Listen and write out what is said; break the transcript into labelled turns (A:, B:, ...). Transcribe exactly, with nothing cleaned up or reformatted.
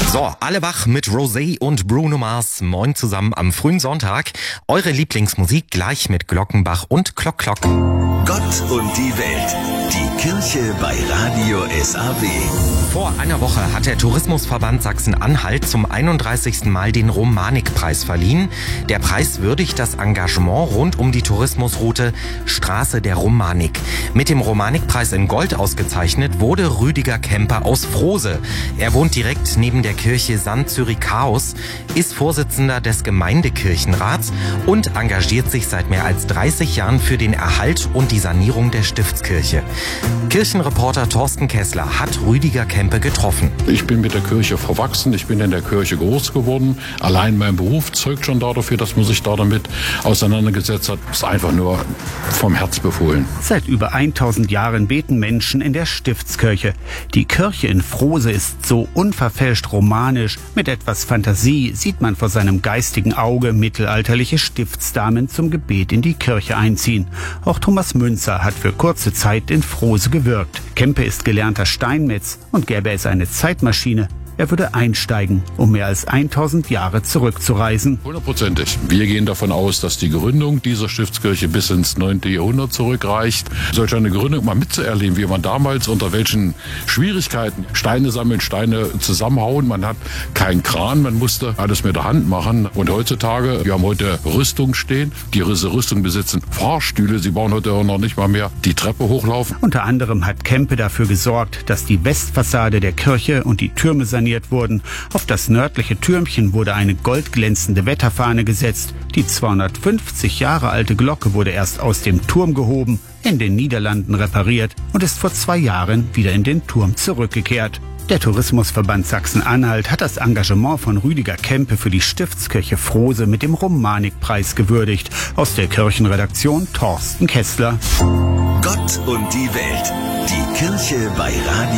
A: So, alle wach mit Rosé und Bruno Mars. Moin zusammen am frühen Sonntag. Eure Lieblingsmusik gleich mit Glockenbach und Klock Klock.
B: Gott und die Welt. Die Kirche bei Radio S A W.
A: Vor einer Woche hat der Tourismusverband Sachsen-Anhalt zum einunddreißigsten Mal den Romanik-Preis verliehen. Der Preis würdigt das Engagement rund um die Tourismusroute Straße der Romanik. Mit dem Romanik-Preis in Gold ausgezeichnet wurde Rüdiger Kempe aus Frose. Er wohnt direkt neben der Kirche Sankt Cyriacaus, ist Vorsitzender des Gemeindekirchenrats und engagiert sich seit mehr als dreißig Jahren für den Erhalt und die Sanierung der Stiftskirche. Kirchenreporter Thorsten Kessler hat Rüdiger Kempe getroffen.
C: Ich bin mit der Kirche verwachsen, ich bin in der Kirche groß geworden. Allein mein Beruf zeugt schon dafür, dass man sich da damit auseinandergesetzt hat. Das ist einfach nur vom Herz befohlen.
D: Seit über tausend Jahren beten Menschen in der Stiftskirche. Die Kirche in Frose ist so unverfälscht romanisch. Mit etwas Fantasie sieht man vor seinem geistigen Auge mittelalterliche Stiftsdamen zum Gebet in die Kirche einziehen. Auch Thomas Münzer hat für kurze Zeit in Frose gewirkt. Kempe ist gelernter Steinmetz und gäbe es eine Zeitmaschine, er würde einsteigen, um mehr als tausend Jahre zurückzureisen.
C: Hundertprozentig. Wir gehen davon aus, dass die Gründung dieser Stiftskirche bis ins neunte Jahrhundert zurückreicht. Solch eine Gründung mal mitzuerleben, wie man damals unter welchen Schwierigkeiten Steine sammeln, Steine zusammenhauen. Man hat keinen Kran, man musste alles mit der Hand machen. Und heutzutage, wir haben heute Rüstung stehen. Die Rüstung besitzen Fahrstühle. Sie brauchen heute auch noch nicht mal mehr die Treppe hochlaufen.
D: Unter anderem hat Kempe dafür gesorgt, dass die Westfassade der Kirche und die Türme saniert wurden. Auf das nördliche Türmchen wurde eine goldglänzende Wetterfahne gesetzt. Die zweihundertfünfzig Jahre alte Glocke wurde erst aus dem Turm gehoben, in den Niederlanden repariert und ist vor zwei Jahren wieder in den Turm zurückgekehrt. Der Tourismusverband Sachsen-Anhalt hat das Engagement von Rüdiger Kempe für die Stiftskirche Frose mit dem Romanik-Preis gewürdigt. Aus der Kirchenredaktion Thorsten Kessler.
B: Gott und die Welt. Die Kirche bei Radio